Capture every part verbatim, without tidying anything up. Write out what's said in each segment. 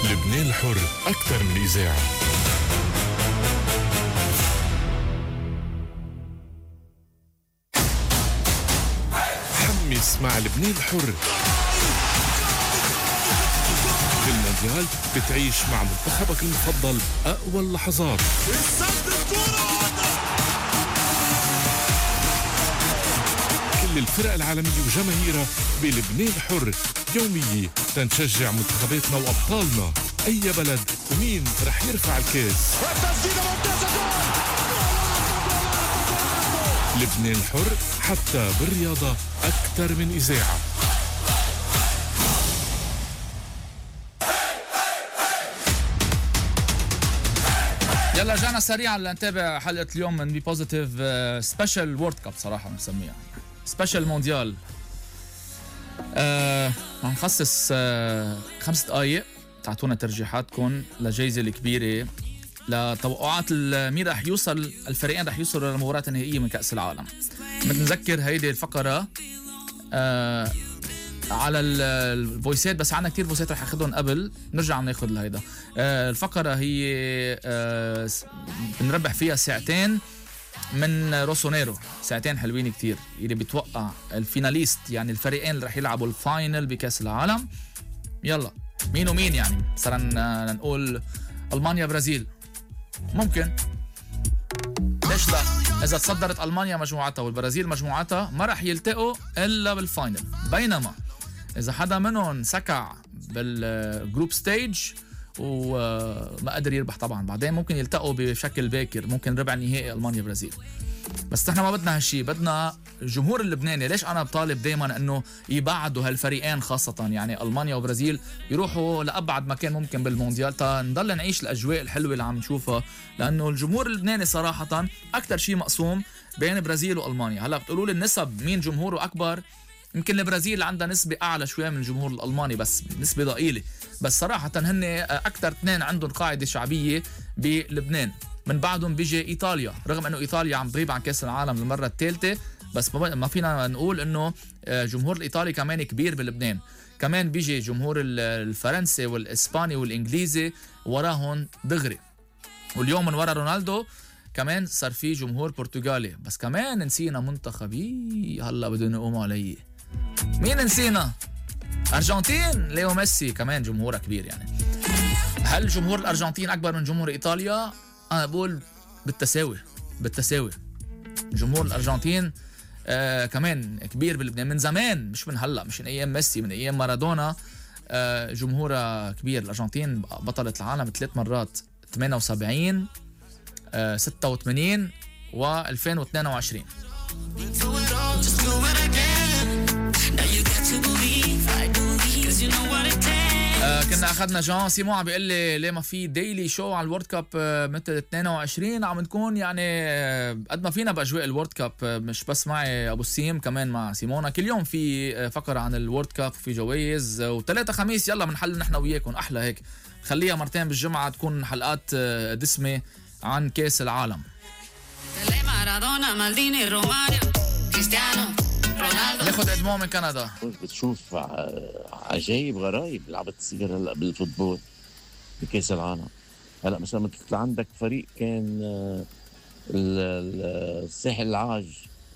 لبنان الحر أكثر من إذاعة. حمس مع لبنان الحر. بالمونديال بتعيش مع منتخبك المفضل أقوى اللحظات. كل الفرق العالمية وجماهيرها بلبنان الحر يومية تنشجع منتخباتنا وأبطالنا. أي بلد ومين رح يرفع الكاس. لبنان الحر حتى بالرياضة أكثر من إذاعة. يلا رجعنا سريعا لنتابع حلقة اليوم من بي بوزيتيف. سبيشال وورد كاب صراحة بنسميها سبيشال مونديال. أه هنخصص أه خمس دقايق تعطونا ترجيحاتكم لجائزة الكبيرة لتوقعات مين رح يوصل الفريقين رح يوصلوا للمباراة النهائية من كأس العالم. بنذكر هيدي الفقرة أه على الفويسات، بس عنا كتير فويسات رح اخذهم قبل نرجع ناخذ لهيدا. أه الفقرة هي أه بنربح فيها ساعتين من روسونيرو، ساعتين حلوين كتير، اللي بيتوقع الفيناليست يعني الفريقين اللي رح يلعبوا الفاينل بكأس العالم. يلا مين ومين يعني مثلا نقول ألمانيا برازيل ممكن، ليش لا؟ إذا تصدرت ألمانيا مجموعتها والبرازيل مجموعتها ما رح يلتقوا إلا بالفاينل. بينما إذا حدا منهم سكع بالجروب ستيج وما قدر يربح طبعا بعدين ممكن يلتقوا بشكل باكر، ممكن ربع نهائي ألمانيا برازيل. بس احنا ما بدنا هالشي، بدنا الجمهور اللبناني. ليش انا بطالب دايما انه يبعدوا هالفريقين خاصه يعني المانيا وبرازيل يروحوا لابعد مكان ممكن بالمونديال تا نضل نعيش الاجواء الحلوه اللي عم نشوفها، لانه الجمهور اللبناني صراحه اكثر شيء مقسوم بين برازيل والمانيا. هلا بتقولوا لي النسب مين جمهوره اكبر؟ يمكن البرازيل عندها نسبة أعلى شوية من الجمهور الألماني، بس نسبة ضئيلة. بس صراحة هن أكثر اثنين عندهم قاعدة شعبية بلبنان. من بعدهم بيجي إيطاليا، رغم أنه إيطاليا عم تغيب عن كأس العالم للمرة الثالثة، بس ما فينا نقول أنه جمهور الإيطالي كمان كبير بلبنان. كمان بيجي جمهور الفرنسي والإسباني والإنجليزي وراهم دغري. واليوم من ورا رونالدو كمان صار في جمهور برتغالي. بس كمان نسينا منتخبي هلا بدون يقوموا علي. مين نسينا؟ أرجنتين، ليو ميسي كمان جمهورها كبير. يعني هل جمهور الأرجنتين أكبر من جمهور إيطاليا؟ أنا بقول بالتساوي بالتساوي. جمهور الأرجنتين آه كمان كبير بلبنان من زمان، مش من هلا، مش من أيام ميسي، من أيام مارادونا. آه جمهورها كبير. الأرجنتين بطلت العالم ثلاث مرات، ثمانية وسبعين آه ستة وثمانين وألفين واثنين وعشرين. آه كنا اخذنا جان سيمون عم بيقول لي ليه ما في ديلي شو على الورد كاب آه مثل اثنين وعشرين. عم نكون يعني آه قد ما فينا باجواء الورد كاب، آه مش بس معي ابو السيم، كمان مع سيمونا. كل يوم في آه فقره عن الورد كاب وفي جوائز، آه وثلاثة خميس يلا بنحل نحن وياكم احلى هيك. خليها مرتين بالجمعه تكون حلقات آه دسمه عن كاس العالم. ناخد ادمون من كندا. بتشوف عجايب غرايب اللي عم بتصير هلا بالفوتبول بكاس العالم. هلا مثلا مثل عندك فريق كان الساحل العاج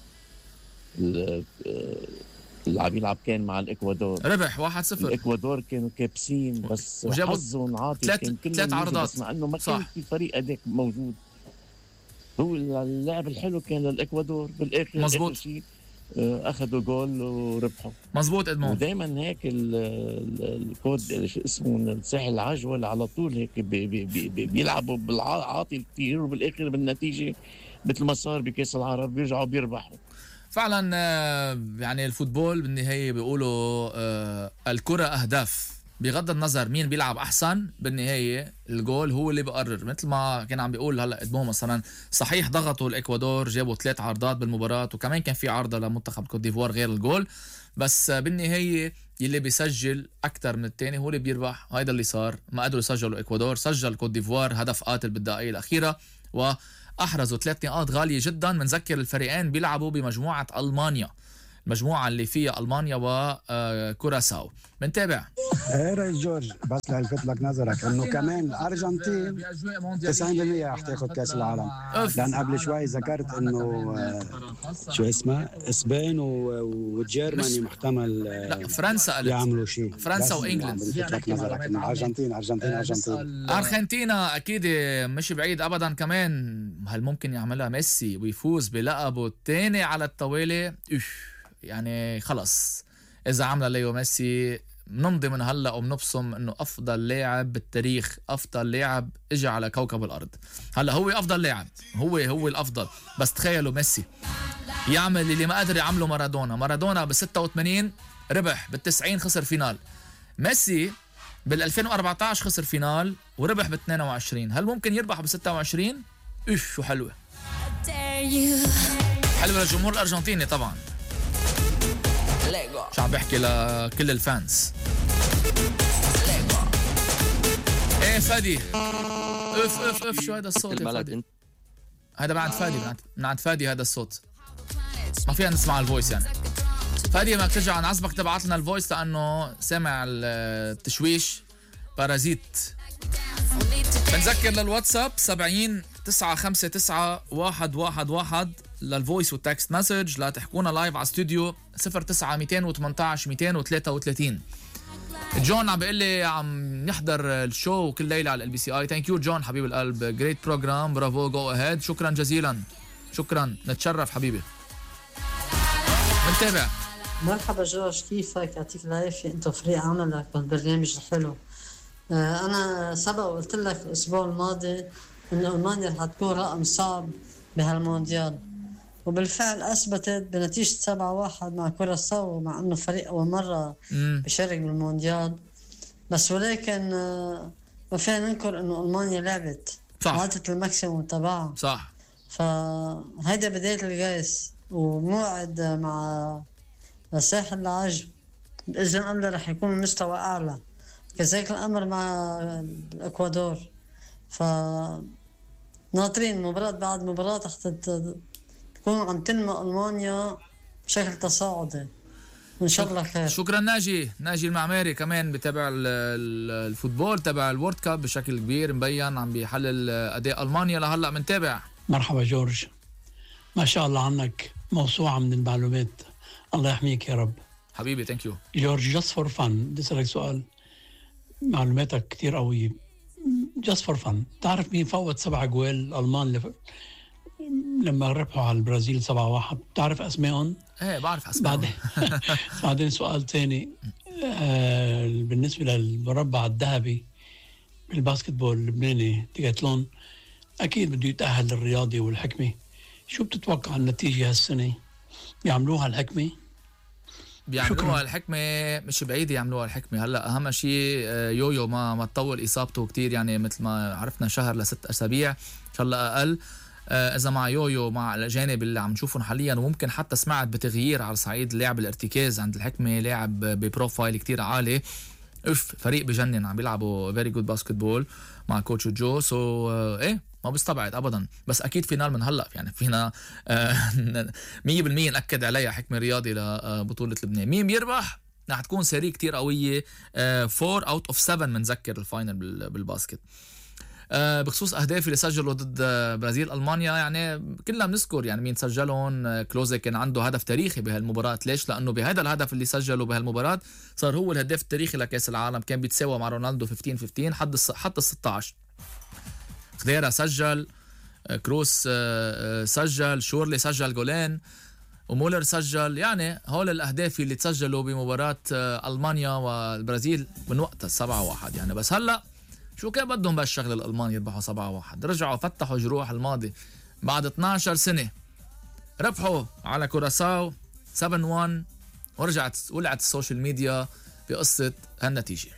اللي عم يلعب كان مع الاكوادور، ربح واحد صفر. الاكوادور كانوا كابسين بس حظهم عاطل، كان كلهم ثلاث عرضات، بس مع انه ما كان في فريق هذاك موجود. هو اللعب الحلو كان للاكوادور بالاخر. مزبوط، اخذوا جول وربحوا. مزبوط ادمون. ودائما هيك الكود شو اسمه الساحل العجول على طول هيك بي بي بي بيلعبوا بالعاطل كثير، وبالاخر بالنتيجه مثل ما صار بكاس العرب بيرجعوا بيربحوا. فعلا يعني الفوتبول بالنهايه بيقولوا الكره اهداف، بغض النظر مين بيلعب احسن، بالنهايه الجول هو اللي بيقرر. مثل ما كان عم بيقول هلا ادمون مثلا، صحيح ضغطوا الاكوادور، جابوا ثلاث عرضات بالمباراه، وكمان كان في عرضه لمنتخب كوت ديفوار غير الجول، بس بالنهايه يلي بيسجل اكثر من الثاني هو اللي بيربح. هيدا اللي صار. ما قدروا يسجلوا الاكوادور، سجل كوت ديفوار هدف قاتل بالدقائق الاخيره واحرزوا ثلاث نقاط غاليه جدا. بنذكر الفريقين بيلعبوا بمجموعه المانيا. المجموعة اللي فيها ألمانيا وكوراساو. بنتابع. ايه رئيس جورج، بس للفت لك نظرك انه كمان الارجنتين تسعين بالمية رح تاخذ كاس العالم، لان قبل شوي ذكرت انه شو اسمه اسبان وجيرماني محتمل لا فرنسا قالت يعملوا شيء، فرنسا وانجلند. لفت لك نظرك انه الارجنتين ارجنتين ارجنتين ارجنتينا اكيد مش بعيد ابدا كمان. هل ممكن يعملها ميسي ويفوز بلقبه الثاني على الطوالي؟ يعني خلص اذا عمل ليو ميسي نمضي من هلا وبنبصم انه افضل لاعب بالتاريخ، افضل لاعب اجى على كوكب الارض. هلا هو افضل لاعب، هو هو الافضل، بس تخيلوا ميسي يعمل اللي ما قدر يعمله مارادونا. مارادونا ب ستة وثمانين ربح، بال90 خسر فينال. ميسي بال2014 خسر فينال وربح بال22. هل ممكن يربح ب26؟ ايش شو حلوه، حلوه للجمهور الارجنتيني طبعا. شو عم بحكي لكل الفانز. ايه فادي، اف اف اف شو هذا الصوت يا فادي؟ هذا بعد فادي، من عند فادي هذا الصوت، ما فينا نسمع الفويس يعني. فادي ما ترجع نعصبك تبعت لنا الفويس لانه سامع التشويش بارازيت. بنذكر للواتساب سبعين تسعة خمسة تسعة واحد واحد واحد للفويس والتكست مسج، لا تحكونا لايف على استوديو صفر تسعة مئتين وثمانية عشر مئتين وثلاثة وثلاثين. جون عم بيقول لي عم نحضر الشو كل ليله على ال بي سي اي. ثانك يو جون حبيب القلب، جريت بروجرام، برافو، جو اهيد، شكرا جزيلا، شكرا، نتشرف حبيبي. بنتابع. مرحبا جورج، كيفك؟ يعطيك العافيه، انت فريق عملك والبرنامج الحلو. انا سبق وقلت لك الاسبوع الماضي ان المانيا رح تكون رقم صعب بهالمونديال، وبالفعل اثبتت بنتيجه سبعة واحد مع كوراساو، مع انه فريق اول مره بيشارك بالمونديال. بس ولكن ما فينا ننكر انه المانيا لعبت، عطت الماكسيموم تبعها، صح. فهيدا بدايه الجايز، وموعد مع ساحل العجب باذن الله رح يكون المستوى اعلى. كذلك الامر مع الاكوادور، ف ناطرين مباراة بعد مباراة حتى تكون عم تنمى ألمانيا بشكل تصاعدي، إن شاء الله خير. شكرا ناجي، ناجي المعماري كمان بتابع الفوتبول، تابع الورد كاب بشكل كبير، مبين عم بيحلل أداء ألمانيا لهلا. بنتابع. مرحبا جورج، ما شاء الله عنك موسوعة من المعلومات، الله يحميك يا رب حبيبي. ثانك يو جورج. جاست فور فن بدي أسألك سؤال، معلوماتك كتير قوية. جاست فور فن، تعرف مين فوت سبع جوال الألمان لف... لما ربحوا على البرازيل سبعة واحد؟ تعرف أسمائهم؟ ايه بعرف أسمائهم. بعدين بعدين سؤال تاني، آه بالنسبة للمربع الذهبي بالباسكتبول اللبناني ديكاتلون، أكيد بده يتأهل الرياضي والحكمة. شو بتتوقع النتيجة هالسنة؟ يعملوها الحكمة؟ بيعملوها الحكمة، مش بعيد يعملوها الحكمة. هلا أهم شيء يويو ما ما تطول إصابته كتير، يعني مثل ما عرفنا شهر لست أسابيع إن شاء الله أقل. إذا مع يويو مع الأجانب اللي عم نشوفهم حاليا، وممكن حتى سمعت بتغيير على صعيد لعب الارتكاز عند الحكمة، لاعب ببروفايل كتير عالي. اف فريق بجنن، عم بيلعبوا فيري جود باسكتبول مع كوتش جو. سو ايه ما بيستبعد ابدا، بس اكيد فينال من هلا، يعني فينا مية بالمية ناكد عليها حكمه رياضي لبطوله لبنان. مين بيربح؟ رح تكون سيري كتير قويه، فور اوت اوف سفن بنذكر الفاينل بالباسكت. بخصوص اهداف اللي سجلوا ضد برازيل المانيا، يعني كلنا بنذكر يعني مين سجلهم. كلوزي كان عنده هدف تاريخي بهالمباراه. ليش؟ لانه بهذا الهدف اللي سجله بهالمباراه صار هو الهداف التاريخي لكاس العالم، كان بيتساوى مع رونالدو خمسة عشر خمسة عشر حد حتى ستة عشر. خديرا سجل، كروس سجل، شورلي سجل جولين، ومولر سجل. يعني هول الاهداف اللي تسجلوا بمباراه المانيا والبرازيل من وقتها سبعة واحد. يعني بس هلا شو كان بدهم بهالشغله الالمان يربحوا سبعة واحد؟ رجعوا فتحوا جروح الماضي بعد اثنعش سنه، ربحوا على كوراساو سبعة واحد، ورجعت ولعت السوشيال ميديا بقصه هالنتيجه.